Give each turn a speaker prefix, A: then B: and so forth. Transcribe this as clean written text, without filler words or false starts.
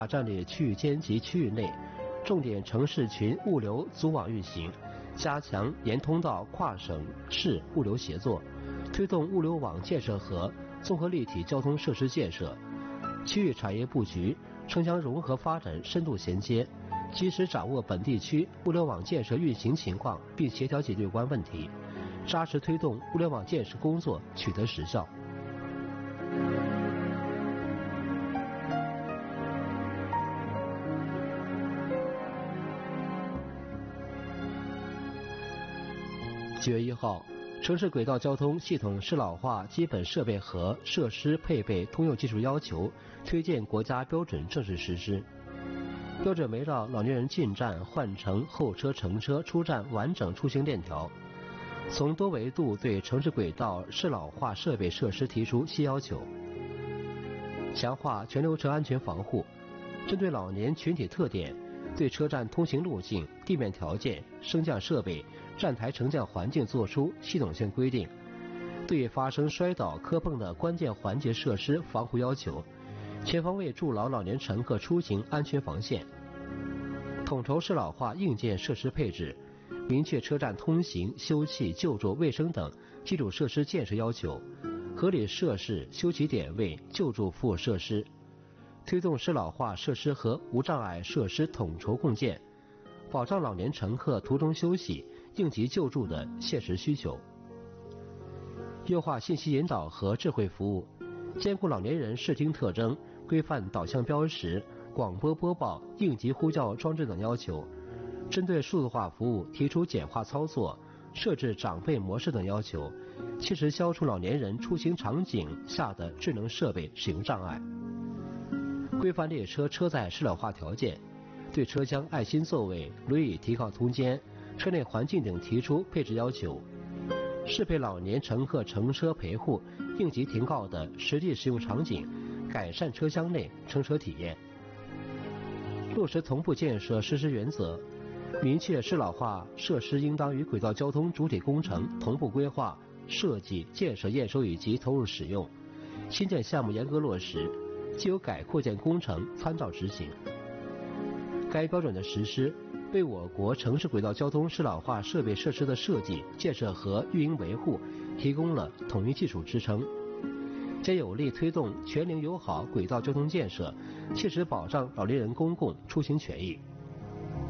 A: 战略区域间及区域内重点城市群物流组网运行，加强沿通道跨省市物流协作，推动物流网建设和综合立体交通设施建设。区域产业布局城乡融合发展深度衔接，及时掌握本地区物流网建设运行情况，并协调解决有关问题，扎实推动物流网建设工作取得实效。9月1号，城市轨道交通系统适老化基本设备和设施配备通用技术要求推荐国家标准正式实施。标准围绕老年人进站、换乘、候车、乘车、出站完整出行链条，从多维度对城市轨道适老化设备设施提出新要求，强化全流程安全防护，针对老年群体特点，对车站通行路径、地面条件、升降设备、站台乘降环境作出系统性规定，对发生摔倒、磕碰的关键环节设施防护要求，全方位筑牢老年乘客出行安全防线，统筹适老化硬件设施配置，明确车站通行、休憩、救助、卫生等基础设施建设要求，合理设置休息点位、救助服务设施，推动适老化设施和无障碍设施统筹共建，保障老年乘客途中休息、应急救助的现实需求。优化信息引导和智慧服务，兼顾老年人视听特征，规范导向标识、广播播报、应急呼叫装置等要求，针对数字化服务提出简化操作、设置长辈模式等要求，切实消除老年人出行场景下的智能设备使用障碍。规范列车车载适老化条件，对车厢爱心座位、轮椅提靠空间、车内环境等提出配置要求，适配老年乘客乘车陪护、应急停靠的实际使用场景，改善车厢内乘车体验。落实同步建设实施原则，明确适老化设施应当与轨道交通主体工程同步规划、设计、建设、验收以及投入使用，新建项目严格落实，既有改扩建工程参照执行。该标准的实施，为我国城市轨道交通适老化设备设施的设计、建设和运营维护提供了统一技术支撑，将有力推动全龄友好轨道交通建设，切实保障老年人公共出行权益。